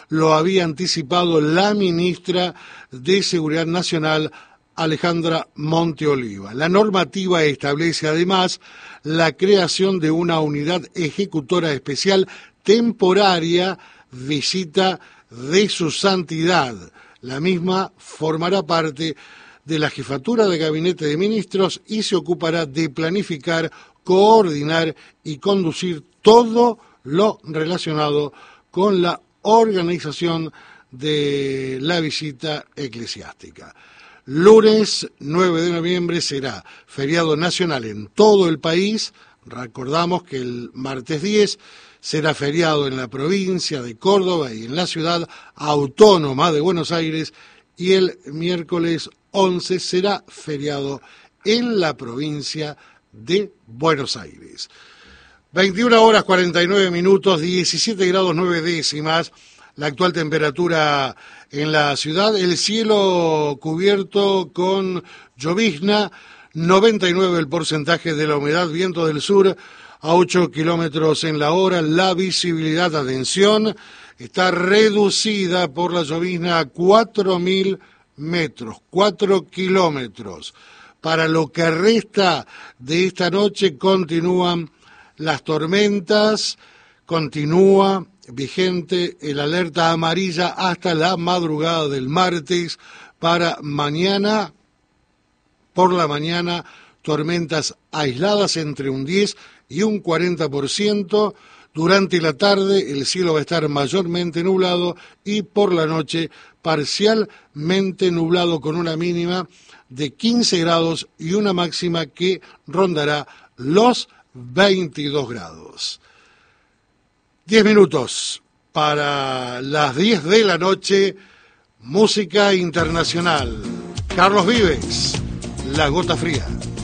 lo había anticipado la ministra de Seguridad Nacional, Alejandra Monteoliva. La normativa establece además la creación de una unidad ejecutora especial temporaria, visita de su santidad. La misma formará parte de la Jefatura de Gabinete de Ministros y se ocupará de planificar, coordinar y conducir todo lo relacionado con la organización de la visita eclesiástica. Lunes 9 de noviembre será feriado nacional en todo el país. Recordamos que el martes 10 será feriado en la provincia de Córdoba y en la ciudad autónoma de Buenos Aires, y el miércoles 11 será feriado en la provincia de Buenos Aires. 21 horas 49 minutos, 17 grados 9 décimas, la actual temperatura en la ciudad, el cielo cubierto con llovizna, 99 el porcentaje de la humedad, viento del sur a 8 kilómetros en la hora, la visibilidad, atención, está reducida por la llovizna a 4.000 metros, 4 kilómetros. Para lo que resta de esta noche continúan las tormentas, continúa vigente el alerta amarilla hasta la madrugada del martes. Para mañana, por la mañana, tormentas aisladas entre un 10 y un 40%. Durante la tarde el cielo va a estar mayormente nublado y por la noche parcialmente nublado con una mínima de 15 grados y una máxima que rondará los 22 grados. 10 minutos para las 10 de la noche, música internacional. Carlos Vives, La Gota Fría.